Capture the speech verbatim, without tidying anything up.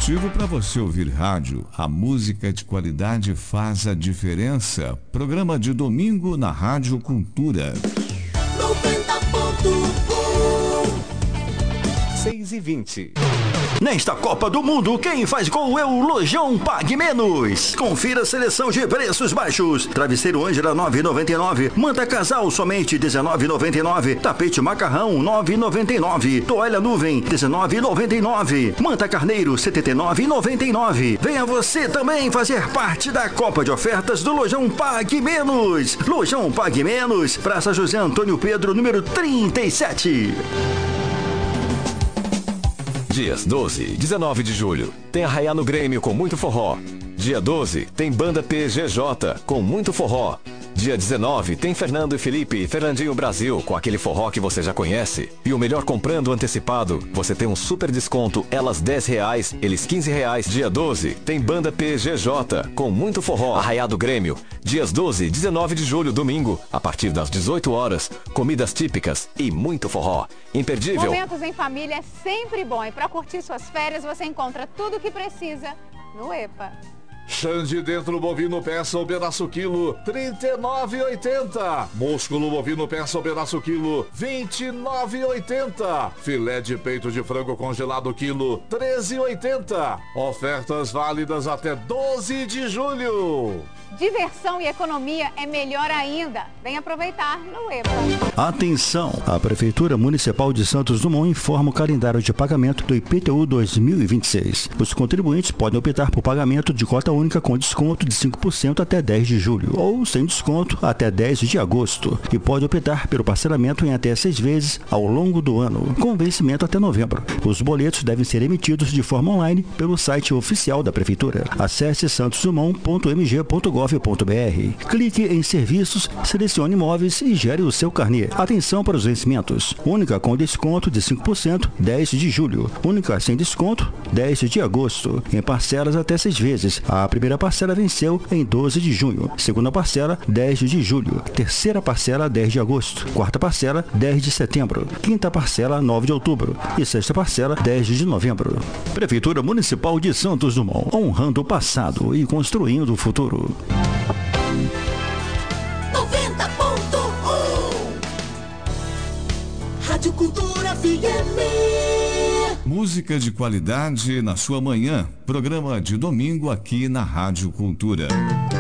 motivo para você ouvir rádio. A música de qualidade faz a diferença. Programa de domingo na Rádio Cultura. noventa ponto um seis e vinte. Nesta Copa do Mundo, quem faz gol é o Lojão Pague Menos. Confira a seleção de preços baixos. Travesseiro Ângela nove reais e noventa e nove centavos. Manta Casal somente dezenove reais e noventa e nove centavos. Tapete Macarrão nove reais e noventa e nove centavos. Toalha Nuvem dezenove reais e noventa e nove centavos. Manta Carneiro setenta e nove reais e noventa e nove centavos. Venha você também fazer parte da Copa de Ofertas do Lojão Pague Menos. Lojão Pague Menos, Praça José Antônio Pedro, número trinta e sete. Dias doze e dezenove de julho, tem Arraiá no Grêmio com muito forró. Dia doze, tem Banda P G J com muito forró. Dia dezenove, tem Fernando e Felipe e Fernandinho Brasil com aquele forró que você já conhece. E o melhor, comprando antecipado, você tem um super desconto, elas dez reais, eles quinze reais. Dia doze, tem Banda P G J com muito forró. Arraiá do Grêmio. Dias doze e dezenove de julho, domingo, a partir das dezoito horas, comidas típicas e muito forró. Imperdível. Momentos em família é sempre bom e para curtir suas férias você encontra tudo o que precisa no EPA. Xande dentro bovino peça ou pedaço quilo, trinta e nove reais e oitenta centavos. Músculo bovino peça ou pedaço quilo, vinte e nove reais e oitenta centavos. Filé de peito de frango congelado quilo, treze reais e oitenta centavos. Ofertas válidas até doze de julho. Diversão e economia é melhor ainda. Vem aproveitar no EPA. Atenção! A Prefeitura Municipal de Santos Dumont informa o calendário de pagamento do I P T U dois mil e vinte e seis. Os contribuintes podem optar por pagamento de cota única com desconto de cinco por cento até dez de julho, ou sem desconto até dez de agosto, e pode optar pelo parcelamento em até seis vezes ao longo do ano, com vencimento até novembro. Os boletos devem ser emitidos de forma online pelo site oficial da Prefeitura. Acesse santos dumont ponto m g ponto gov ponto b r. Clique em Serviços, selecione Imóveis e gere o seu carnê. Atenção para os vencimentos. Única com desconto de cinco por cento, dez de julho. Única sem desconto, dez de agosto. Em parcelas até seis vezes. A primeira parcela venceu em doze de junho. Segunda parcela, dez de julho. Terceira parcela, dez de agosto. Quarta parcela, dez de setembro. Quinta parcela, nove de outubro. E sexta parcela, dez de novembro. Prefeitura Municipal de Santos Dumont. Honrando o passado e construindo o futuro. noventa ponto um Rádio Cultura F M. Música de qualidade na sua manhã. Programa de domingo aqui na Rádio Cultura.